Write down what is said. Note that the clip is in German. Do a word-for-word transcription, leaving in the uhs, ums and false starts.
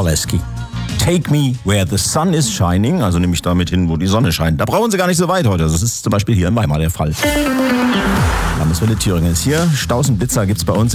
Zaleski. Take me where the sun is shining, also nehme ich damit hin, wo die Sonne scheint. Da brauchen Sie gar nicht so weit heute. Das ist zum Beispiel hier in Weimar der Fall. Landeswelle Thüringen ist hier. Staus und Blitzer gibt's bei uns.